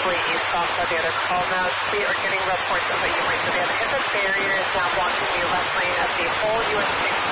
possibly eavesdropped by the other call notes. We are getting reports of what you might have been. If a barrier is now blocking the left lane of the whole US